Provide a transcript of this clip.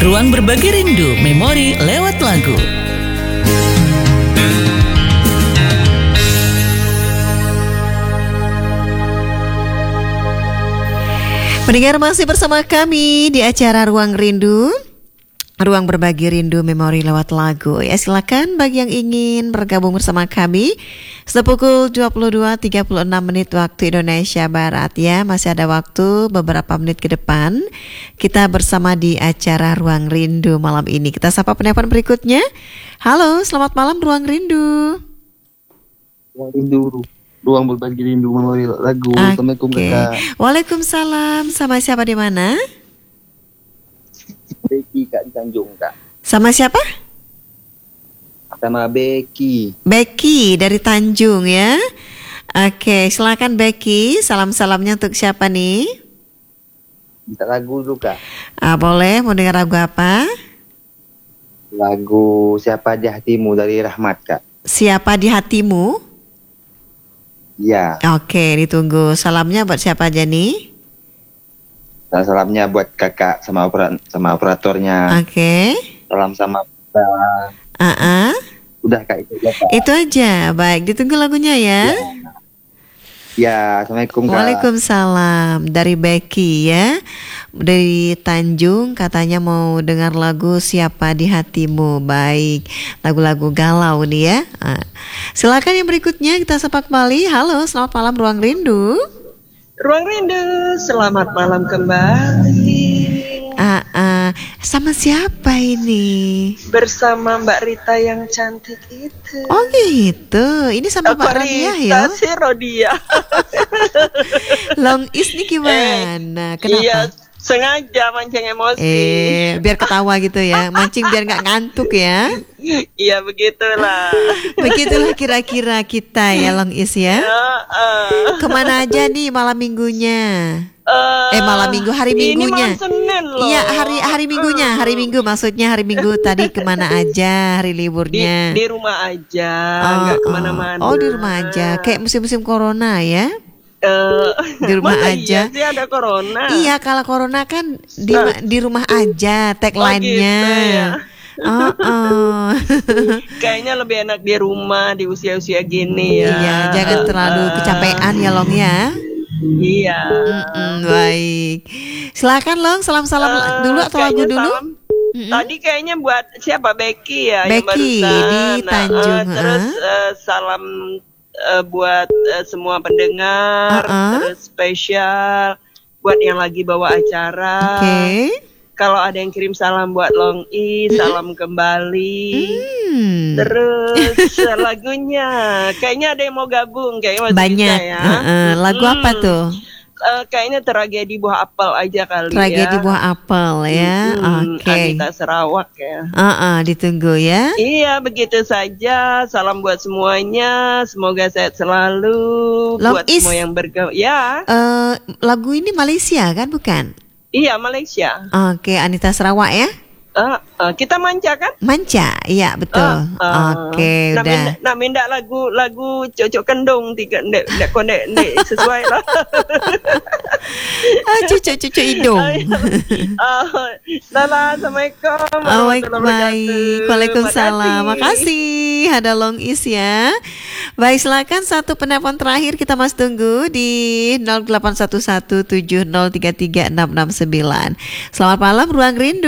Ruang Berbagi Rindu, memori lewat lagu. Pendengar masih bersama kami di acara Ruang Rindu, Ruang Berbagi Rindu Memori lewat lagu. Ya, silakan bagi yang ingin bergabung bersama kami sepukul 22.36 waktu Indonesia Barat ya. Masih ada waktu beberapa menit ke depan. Kita bersama di acara Ruang Rindu malam ini. Kita sapa penelpon berikutnya. Halo, selamat malam Ruang Rindu. Ruang Rindu, Ruang Berbagi Rindu Memori lagu. Assalamualaikum Kak. Waalaikumsalam. Sama siapa di mana? Becky Kak di Tanjung Kak. Sama siapa? Sama Becky. Becky dari Tanjung ya. Oke, silakan Becky. Salam-salamnya untuk siapa nih? Minta lagu dulu Kak. Boleh, mau dengar lagu apa? Lagu Siapa di Hatimu dari Rahmat Kak. Siapa di Hatimu? Iya. Oke, ditunggu. Salamnya buat siapa aja nih? Salamnya buat kakak sama operatornya. Oke. Salam sama udah Kak, itu aja Kak. Itu aja. Baik, ditunggu lagunya ya. Ya, Assalamualaikum Kak. Waalaikumsalam. Dari Becky ya, dari Tanjung, katanya mau dengar lagu Siapa di Hatimu. Baik, lagu-lagu galau nih ya. Silakan yang berikutnya kita sapa kembali. Halo, selamat malam Ruang Rindu. Ruang Rindu, selamat malam kembali. Sama siapa ini? Bersama Mbak Rita yang cantik itu. Oh gitu, ini sama Mbak Rodia ya? Rita si Rodia. Long Is nih gimana? Kenapa? Iya, sengaja mancing emosi. Biar ketawa gitu ya, mancing biar nggak ngantuk ya. Iya begitulah. Begitulah kira-kira kita ya Long Is ya. Kemana aja nih malam minggunya? Malam minggu, hari minggunya. Ini malam Senin loh. Iya, hari minggunya, hari minggu maksudnya hari minggu tadi kemana aja hari liburnya? Di rumah aja, nggak kemana-mana. Oh di rumah aja, kayak musim-musim corona ya? Di rumah aja. Iya sih ada corona. Iya, kalau corona kan di rumah aja tagline-nya. Gitu ya. Kayaknya lebih enak di rumah di usia-usia gini ya. Iya, jangan terlalu kecapean ya Long ya. Iya. Baik. Silakan Long, salam-salam dulu atau lagu dulu? Tadi kayaknya buat siapa? Becky ya. Becky yang di Tanjung. Terus salam buat semua pendengar. Terus spesial buat yang lagi bawa acara. Oke. Kalau ada yang kirim salam buat Long I, salam kembali. Terus lagunya, kayaknya ada yang mau gabung, kayaknya banyak ya. Lagu apa tuh? Kayaknya Tragedi Buah Apel aja kali. Tragedi Buah Apel ya. Oke. Anita Sarawak ya. Ditunggu ya. Iya, begitu saja. Salam buat semuanya. Semoga sehat selalu. Long buat Is, semua yang bergaul. Ya. Lagu ini Malaysia kan bukan? Iya, Malaysia. Oke, Anita Sarawak ya. Kita manca kan? Manca, iya betul. Oke, udah. Nak minta lagu cocok kendung tiga ndek sesuai lah. Cucu hidung. Assalamualaikum. Baik. Waalaikumsalam. Makasih. Ada Long Is ya. Baik, silakan satu penelpon terakhir kita masih tunggu di 081170333669. Selamat malam Ruang Rindu.